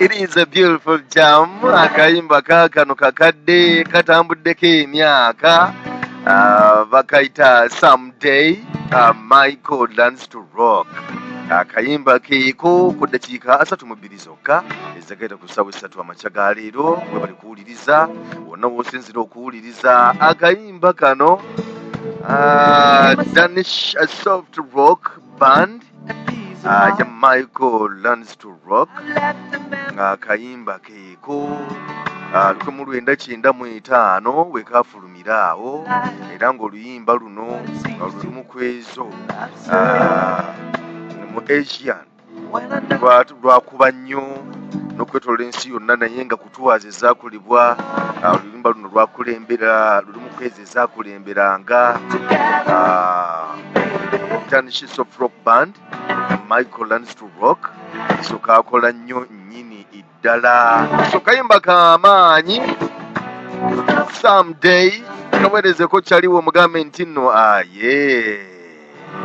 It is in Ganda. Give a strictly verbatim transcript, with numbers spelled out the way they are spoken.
It is a beautiful jam. Akayimba kakano kakadde katambuddeko emyaka. Uh, bakaita someday. Uh, Michael learns to rock. Akayimba keeko ku ddakiika asatu mu bbiri zokka ezagaita ku ssaawa essatu amakya ga leero bwe bali kuwuliriza wonna w'osinzira okuwuliriza akayimba kano. Uh, Danish a soft rock band uh, ya Michael learns to rock. Akayimba keeko lukumi mu lwenda kyenda mu etaano we kaafulumira awo era ng'oluyimba luno lulimu ku ezo mu Asian lwakuba nnyo n'okwetolola ensi yonna naye nga kutuwaza ezaakulibwa oluyimba luno lwakulembera lulimu ku ezo ezaakulemberanga Danish soft rock band Michael learns to rock so kaakola nnyo nnyini iddala so kayimba k'amaanyi someday kaweerezeko kyaliwo mugambe nti nno aye